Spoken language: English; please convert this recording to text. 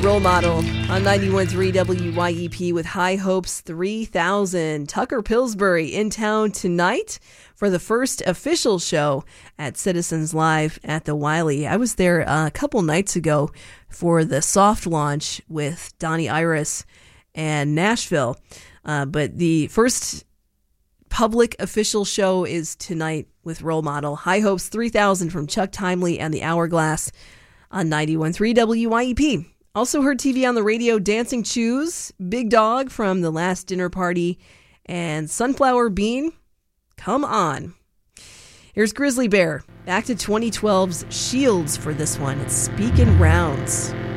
Role Model on 91.3 WYEP with High Hopes 3000. Tucker Pillsbury in town tonight for the first official show at Citizens Live at the Wiley. I was there a couple nights ago for the soft launch with Donnie Iris and Nashville. But the first public official show is tonight with Role Model. High Hopes 3000 from Chuck Timely and the Hourglass on 91.3 WYEP. Also heard TV on the radio, Dancing Shoes, Big Dog from The Last Dinner Party, and Sunflower Bean, Come On. Here's Grizzly Bear, back to 2012's Shields for this one. It's Speaking Rounds.